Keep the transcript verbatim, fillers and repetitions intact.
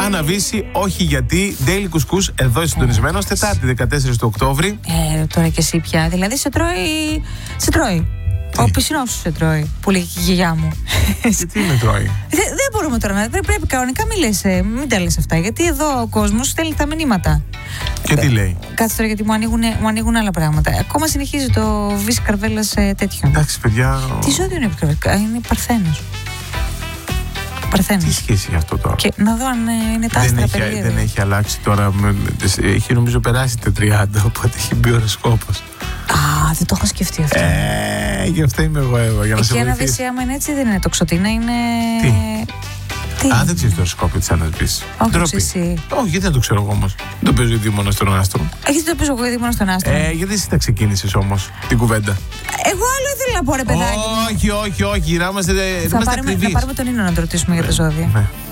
Αναβήσει, όχι γιατί. Daily Couscous εδώ συντονισμένο, Τετάρτη δεκατέσσερις του Οκτώβρη. Ε, τώρα και εσύ πια. Δηλαδή σε τρώει. Σε τρώει. Τι? Ο πισινός σου σε τρώει, που λέει και η γιαγιά μου. Και τι με τρώει. Δε, δεν μπορούμε τώρα να. Πρέπει, πρέπει κανονικά μην λες, ε, μην τα λες αυτά. Γιατί εδώ ο κόσμος στέλνει τα μηνύματα. Και τι λέει. Κάτσε τώρα γιατί μου ανοίγουν, μου ανοίγουν άλλα πράγματα. Ακόμα συνεχίζει το Βύση Καρβέλας ε, τέτοιο. Εντάξει, παιδιά. Τι ζώδιο είναι η είναι Παρθένος. Τι Παρθένος. σχέση έχει αυτό τώρα. Και να δω αν ε, είναι τα Δεν άστρα έχει, περίεργα. δεν έχει αλλάξει τώρα. με- Έχει νομίζω περάσει τα τριάντα, οπότε έχει μπει οροσκόπος. Α, δεν το έχω σκεφτεί αυτό. Ε, γι' αυτό είμαι εγώ, Εύα, για να σε Εκεί ένα βοηθήσω. δεσί, άμα είναι έτσι, δεν είναι τοξοτίνα, είναι. Τι? Τι? Α, δεν ξέρει το οροσκόπιο τη Άννα Πίση. Όχι, ξέρεις εσύ. Όχι, γιατί δεν το ξέρω εγώ όμω. Δεν το παίζω η δίμονα στον άστρο. Έχεις το πίσω εγώ μόνο στον άστρο. Ε, γιατί εσύ τα ξεκίνησε όμω την κουβέντα. Εγώ άλλο ήθελα να πω, ρε παιδάκι. Όχι, όχι, όχι, γυράμαστε. Θα Είμαστε πάρουμε, θα ακριβείς. πάρουμε τον Ίνο να τον ρωτήσουμε για τα ζώδια. Ναι.